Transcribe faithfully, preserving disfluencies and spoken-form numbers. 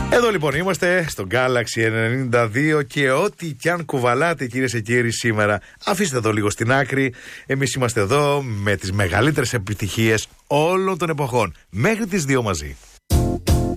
Εδώ λοιπόν είμαστε στο Galaxy ενενήντα δύο και ό,τι κι αν κουβαλάτε κυρίες και κύριοι σήμερα, αφήστε το λίγο στην άκρη. Εμείς είμαστε εδώ με τις μεγαλύτερες επιτυχίες όλων των εποχών. Μέχρι τις δύο μαζί.